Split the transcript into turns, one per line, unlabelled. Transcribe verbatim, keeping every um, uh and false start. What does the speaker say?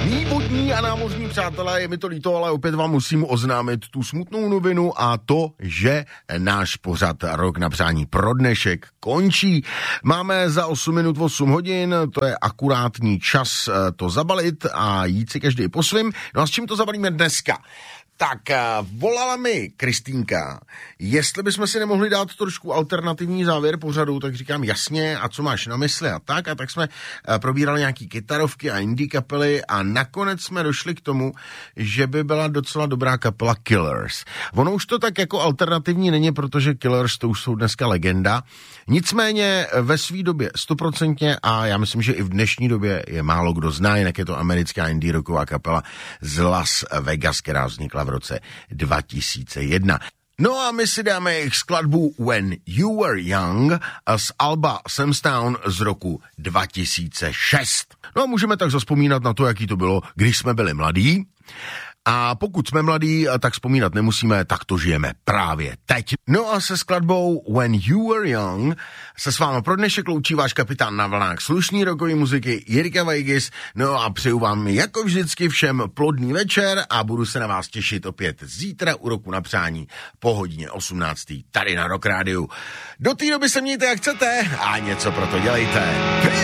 Mí vodní a námořní přátelé, je mi to líto, ale opět vám musím oznámit tu smutnou novinu a to, že náš pořad Rok na přání pro dnešek končí. Máme za osm minut osm hodin, to je akurátní čas to zabalit a jít si každý po svým. No a s čím to zabalíme dneska? Tak volala mi Kristýnka, jestli bychom si nemohli dát trošku alternativní závěr pořadu, tak říkám jasně, a co máš na mysli a tak. A tak jsme probírali nějaký kytarovky a indie kapely a nakonec jsme došli k tomu, že by byla docela dobrá kapela Killers. Ono už to tak jako alternativní není, protože Killers to už jsou dneska legenda. Nicméně ve své době stoprocentně a já myslím, že i v dnešní době je málo kdo zná, jinak je to americká indie rocková kapela z Las Vegas, která vznikla v roce dva tisíce jedna. No a my si dáme jejich skladbu When You Were Young z alba Sam's Town z roku dva tisíce šest. No a můžeme tak zazpomínat na to, jaký to bylo, když jsme byli mladí. A pokud jsme mladí, tak vzpomínat nemusíme, tak to žijeme právě teď. No a se skladbou When You Were Young se s vámi pro dnešek loučí váš kapitán na vlnách slušný rokový muziky Jirka Vejgis. No a přeju vám jako vždycky všem plodný večer a budu se na vás těšit opět zítra u Roku na přání po hodině osmnácté tady na Rock Rádiu. Do té doby se mějte jak chcete a něco pro to dělejte.